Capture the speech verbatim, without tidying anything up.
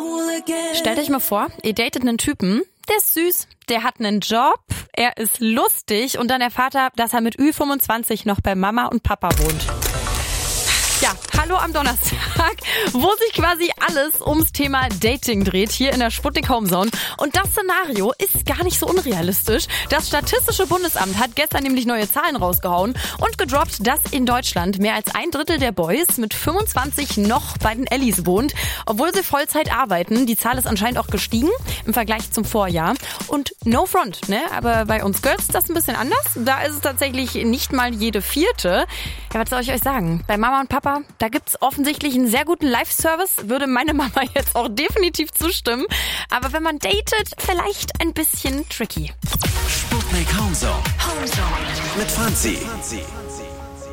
Stellt euch mal vor, ihr datet einen Typen, der ist süß, der hat einen Job, er ist lustig und dann erfahrt er, dass er mit Ü fünfundzwanzig noch bei Mama und Papa wohnt. Ja, hallo am Donnerstag, wo sich quasi alles ums Thema Dating dreht, hier in der Sputnik Homezone. Und das Szenario ist gar nicht so unrealistisch. Das Statistische Bundesamt hat gestern nämlich neue Zahlen rausgehauen und gedroppt, dass in Deutschland mehr als ein Drittel der Boys mit fünfundzwanzig noch bei den Ellis wohnt, obwohl sie Vollzeit arbeiten. Die Zahl ist anscheinend auch gestiegen im Vergleich zum Vorjahr. Und no front, ne? Aber bei uns Girls ist das ein bisschen anders. Da ist es tatsächlich nicht mal jede vierte. Ja, was soll ich euch sagen? Bei Mama und Papa, da gibt's offensichtlich einen sehr guten Live-Service, würde meine Mama jetzt auch definitiv zustimmen. Aber wenn man datet, vielleicht ein bisschen tricky. Sputnik Homezone. Homezone. Mit Franzi.